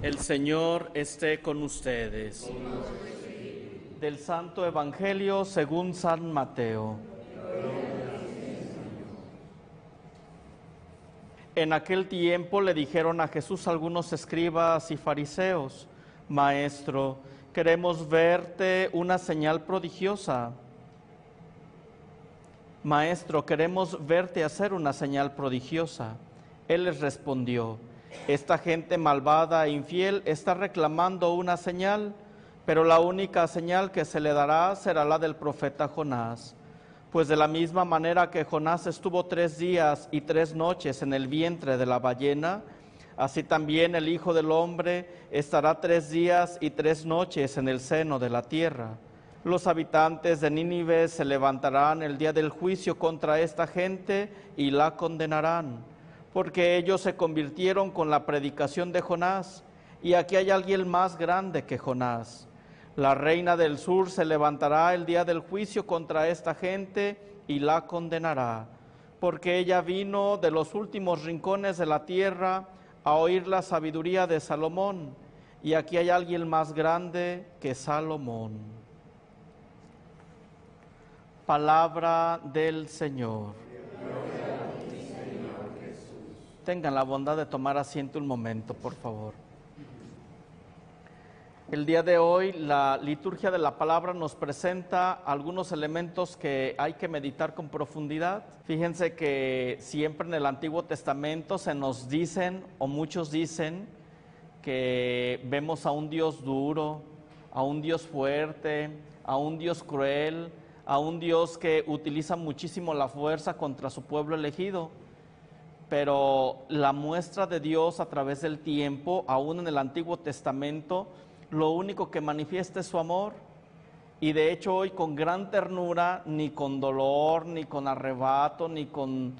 El Señor esté con ustedes. Del Santo Evangelio según San Mateo. En aquel tiempo le dijeron a Jesús algunos escribas y fariseos: Maestro, queremos verte una señal prodigiosa. Maestro, queremos verte hacer una señal prodigiosa. Él les respondió: esta gente malvada e infiel está reclamando una señal, pero la única señal que se le dará será la del profeta Jonás. Pues de la misma manera que Jonás estuvo 3 días y 3 noches en el vientre de la ballena, así también el Hijo del Hombre estará 3 días y 3 noches en el seno de la tierra. Los habitantes de Nínive se levantarán el día del juicio contra esta gente y la condenarán, porque ellos se convirtieron con la predicación de Jonás, y aquí hay alguien más grande que Jonás. La reina del sur se levantará el día del juicio contra esta gente y la condenará, porque ella vino de los últimos rincones de la tierra a oír la sabiduría de Salomón, y aquí hay alguien más grande que Salomón. Palabra del Señor. Tengan la bondad de tomar asiento un momento, por favor. El día de hoy la liturgia de la palabra nos presenta algunos elementos que hay que meditar con profundidad. Fíjense que siempre en el Antiguo Testamento se nos dicen, o muchos dicen, que vemos a un Dios duro, a un Dios fuerte, a un Dios cruel, a un Dios que utiliza muchísimo la fuerza contra su pueblo elegido. Pero la muestra de Dios a través del tiempo, aún en el Antiguo Testamento, lo único que manifiesta es su amor. Y de hecho hoy con gran ternura, ni con dolor, ni con arrebato, ni con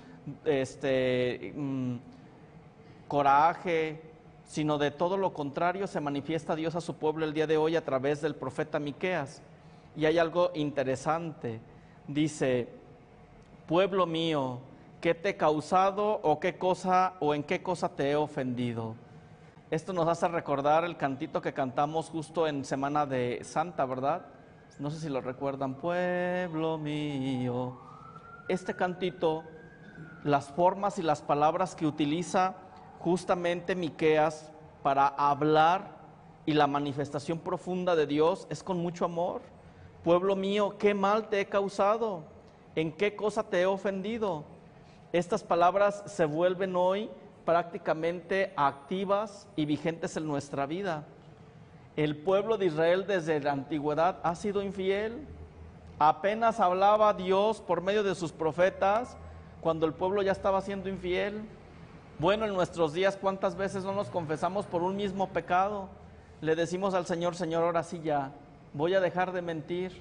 coraje, sino de todo lo contrario, se manifiesta Dios a su pueblo el día de hoy a través del profeta Miqueas. Y hay algo interesante, dice: pueblo mío, ¿qué te he causado o en qué cosa te he ofendido? Esto nos hace recordar el cantito que cantamos justo en Semana de Santa, ¿verdad? No sé si lo recuerdan. Pueblo mío. Este cantito, las formas y las palabras que utiliza justamente Miqueas para hablar y la manifestación profunda de Dios es con mucho amor. Pueblo mío, ¿qué mal te he causado? ¿En qué cosa te he ofendido? Estas palabras se vuelven hoy prácticamente activas y vigentes en nuestra vida. El pueblo de Israel desde la antigüedad ha sido infiel. Apenas hablaba Dios por medio de sus profetas cuando el pueblo ya estaba siendo infiel. Bueno, en nuestros días, ¿cuántas veces no nos confesamos por un mismo pecado? Le decimos al Señor: Señor, ahora sí ya, voy a dejar de mentir.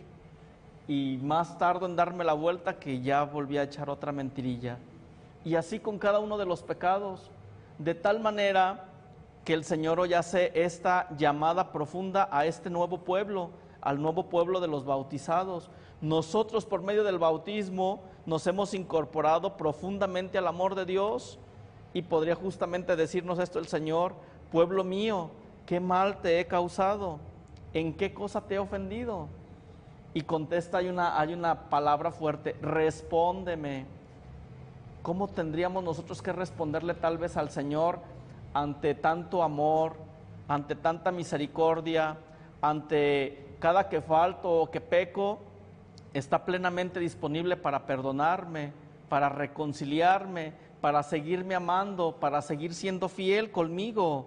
Y más tardo en darme la vuelta que ya volví a echar otra mentirilla. Y así con cada uno de los pecados, de tal manera que el Señor hoy hace esta llamada profunda a este nuevo pueblo, al nuevo pueblo de los bautizados. Nosotros por medio del bautismo nos hemos incorporado profundamente al amor de Dios, y podría justamente decirnos esto el Señor: pueblo mío, ¿qué mal te he causado? ¿En qué cosa te he ofendido? Y contesta, hay una palabra fuerte: respóndeme. ¿Cómo tendríamos nosotros que responderle tal vez al Señor ante tanto amor, ante tanta misericordia, ante cada que falto o que peco? Está plenamente disponible para perdonarme, para reconciliarme, para seguirme amando, para seguir siendo fiel conmigo.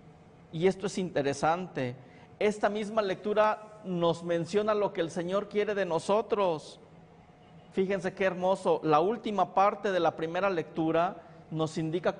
Y esto es interesante. Esta misma lectura nos menciona lo que el Señor quiere de nosotros. Fíjense qué hermoso, la última parte de la primera lectura nos indica